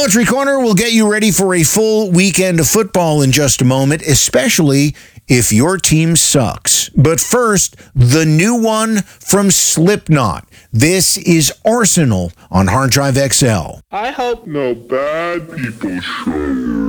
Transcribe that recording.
Poetry Corner will get you ready for a full weekend of football in just a moment, especially if your team sucks. But first, the new one from Slipknot. This is Arsenal on Hard Drive XL. I hope no bad people show.